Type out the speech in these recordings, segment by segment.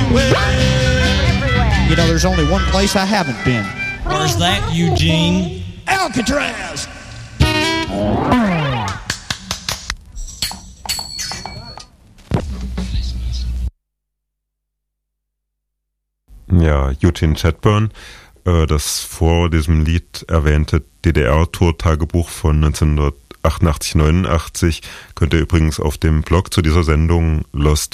You know, there's only one place I haven't been. Where's that, Eugene? Alcatraz! Ja, Eugene Chadbourne, das vor diesem Lied erwähnte DDR-Tour-Tagebuch von 1988-89 könnt ihr übrigens auf dem Blog zu dieser Sendung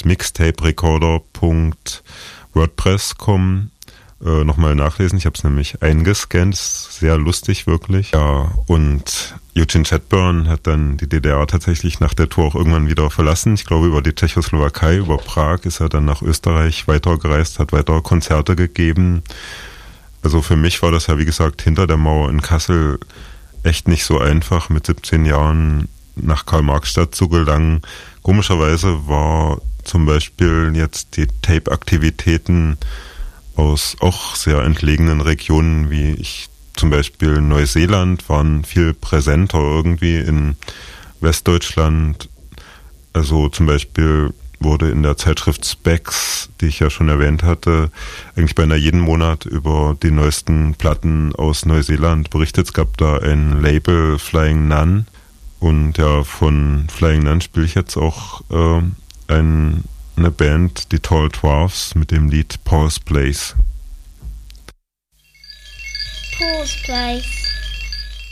lostmixtaperecorder.wordpress.com nochmal nachlesen. Ich habe es nämlich eingescannt, ist sehr lustig wirklich. Ja, und Eugene Chadbourne hat dann die DDR tatsächlich nach der Tour auch irgendwann wieder verlassen. Ich glaube, über die Tschechoslowakei, über Prag ist er dann nach Österreich weitergereist, hat weitere Konzerte gegeben. Also für mich war das ja, wie gesagt, hinter der Mauer in Kassel echt nicht so einfach, mit 17 Jahren nach Karl-Marx-Stadt zu gelangen. Komischerweise war zum Beispiel jetzt die Tape-Aktivitäten aus auch sehr entlegenen Regionen, wie ich zum Beispiel Neuseeland, waren viel präsenter irgendwie in Westdeutschland. Also zum Beispiel wurde in der Zeitschrift Specs, die ich ja schon erwähnt hatte, eigentlich beinahe jeden Monat über die neuesten Platten aus Neuseeland berichtet. Es gab da ein Label, Flying Nun, und ja, von Flying Nun spiele ich jetzt auch eine Band, die Tall Dwarfs, mit dem Lied Paul's Place. Paul's Place.